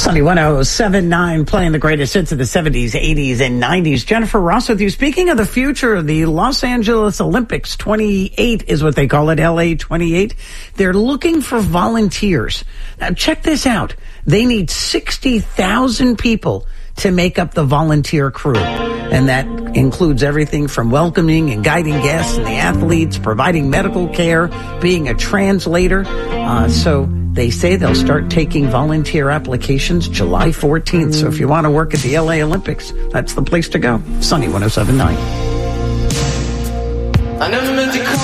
Sunny 107.9 playing the greatest hits of the 70s, 80s, and 90s. Jennifer Ross with you. Speaking of the future, the Los Angeles Olympics 28 is what they call it, LA 28. They're looking for volunteers. Now check this out. They need 60,000 people to make up the volunteer crew. And that includes everything from welcoming and guiding guests and the athletes, providing medical care, being a translator. So they say they'll start taking volunteer applications July 14th. So if you want to work at the LA Olympics, that's the place to go. Sunny 107.9. I never meant to call